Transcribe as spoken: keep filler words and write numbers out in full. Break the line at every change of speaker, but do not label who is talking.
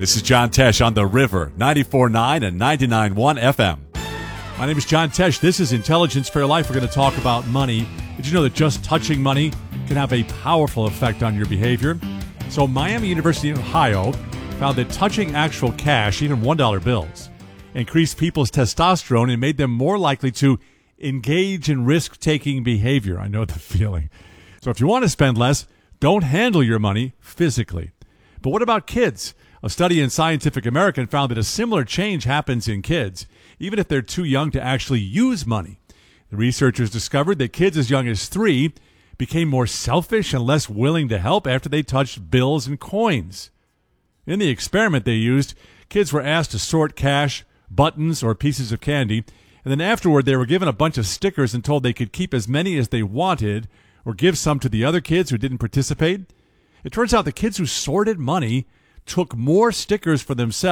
This is John Tesh on The River, ninety-four point nine and ninety-nine point one F M. My name is John Tesh. This is Intelligence for Your Life. We're going to talk about money. Did you know that just touching money can have a powerful effect on your behavior? So Miami University in Ohio found that touching actual cash, even one dollar bills, increased people's testosterone and made them more likely to engage in risk-taking behavior. I know the feeling. So if you want to spend less, don't handle your money physically. But what about kids? A study in Scientific American found that a similar change happens in kids, even if they're too young to actually use money. The researchers discovered that kids as young as three became more selfish and less willing to help after they touched bills and coins. In the experiment they used, kids were asked to sort cash, buttons, or pieces of candy, and then afterward they were given a bunch of stickers and told they could keep as many as they wanted or give some to the other kids who didn't participate. It turns out the kids who sorted money took more stickers for themselves